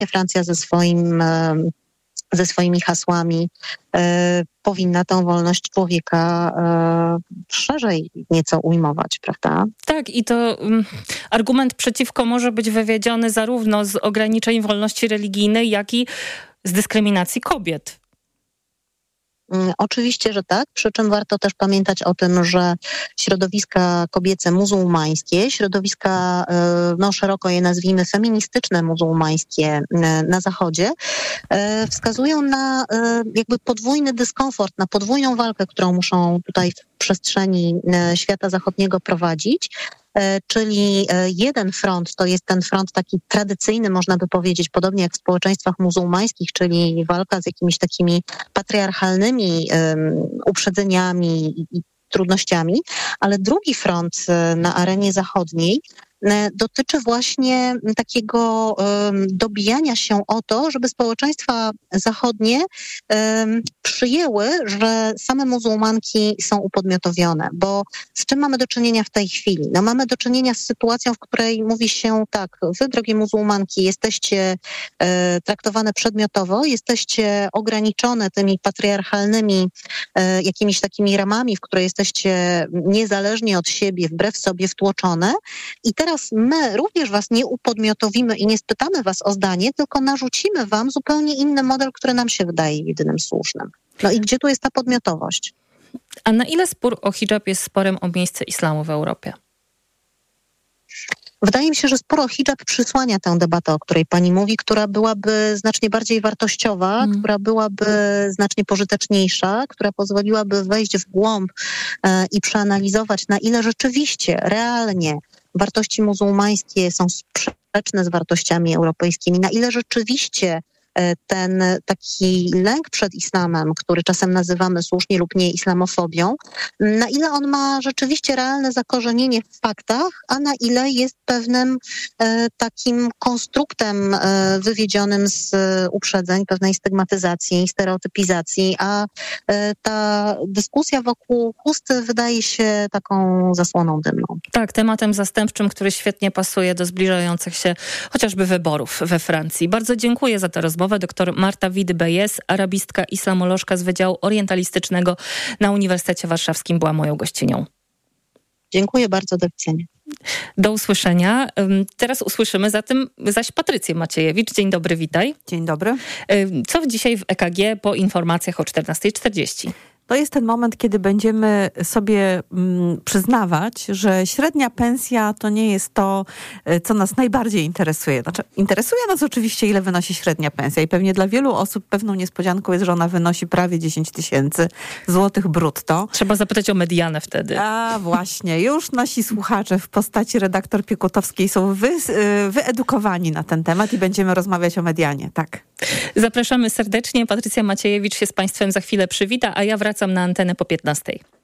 Francja ze swoimi hasłami powinna tę wolność człowieka szerzej nieco ujmować, prawda? Tak, i to argument przeciwko może być wywiedziony zarówno z ograniczeń wolności religijnej, jak i z dyskryminacji kobiet. Oczywiście, że tak, przy czym warto też pamiętać o tym, że środowiska kobiece muzułmańskie, środowiska, szeroko je nazwijmy, feministyczne muzułmańskie na Zachodzie, wskazują na jakby podwójny dyskomfort, na podwójną walkę, którą muszą tutaj w przestrzeni świata zachodniego prowadzić. Czyli jeden front to jest ten front taki tradycyjny, można by powiedzieć, podobnie jak w społeczeństwach muzułmańskich, czyli walka z jakimiś takimi patriarchalnymi uprzedzeniami i trudnościami, ale drugi front na arenie zachodniej dotyczy właśnie takiego dobijania się o to, żeby społeczeństwa zachodnie przyjęły, że same muzułmanki są upodmiotowione. Bo z czym mamy do czynienia w tej chwili? No mamy do czynienia z sytuacją, w której mówi się tak, wy, drogie muzułmanki, jesteście traktowane przedmiotowo, jesteście ograniczone tymi patriarchalnymi jakimiś takimi ramami, w które jesteście niezależnie od siebie, wbrew sobie wtłoczone i teraz my również was nie upodmiotowimy i nie spytamy was o zdanie, tylko narzucimy wam zupełnie inny model, który nam się wydaje jedynym słusznym. No i gdzie tu jest ta podmiotowość? A na ile spór o hidżab jest sporem o miejsce islamu w Europie? Wydaje mi się, że sporo hidżab przysłania tę debatę, o której pani mówi, która byłaby znacznie bardziej wartościowa, która byłaby znacznie pożyteczniejsza, która pozwoliłaby wejść w głąb i przeanalizować, na ile rzeczywiście, realnie wartości muzułmańskie są sprzeczne z wartościami europejskimi, na ile rzeczywiście ten taki lęk przed islamem, który czasem nazywamy słusznie lub nie islamofobią, na ile on ma rzeczywiście realne zakorzenienie w faktach, a na ile jest pewnym takim konstruktem wywiedzionym z uprzedzeń, pewnej stygmatyzacji, stereotypizacji, a ta dyskusja wokół chusty wydaje się taką zasłoną dymną. Tak, tematem zastępczym, który świetnie pasuje do zbliżających się chociażby wyborów we Francji. Bardzo dziękuję za tę rozmowę. Dr Marta Widy-Beyes, arabistka, islamolożka z Wydziału Orientalistycznego na Uniwersytecie Warszawskim, była moją gościnią. Dziękuję bardzo, do widzenia. Do usłyszenia. Teraz usłyszymy zaś Patrycję Maciejewicz. Dzień dobry, witaj. Dzień dobry. Co dzisiaj w EKG po informacjach o 14:40? To jest ten moment, kiedy będziemy sobie przyznawać, że średnia pensja to nie jest to, co nas najbardziej interesuje. Znaczy, interesuje nas oczywiście, ile wynosi średnia pensja i pewnie dla wielu osób pewną niespodzianką jest, że ona wynosi prawie 10 000 złotych brutto. Trzeba zapytać o medianę wtedy. A właśnie, już nasi słuchacze w postaci redaktor Piekutowskiej są wyedukowani na ten temat i będziemy rozmawiać o medianie, tak. Zapraszamy serdecznie. Patrycja Maciejewicz się z Państwem za chwilę przywita, a ja wracam na antenę po 15:00.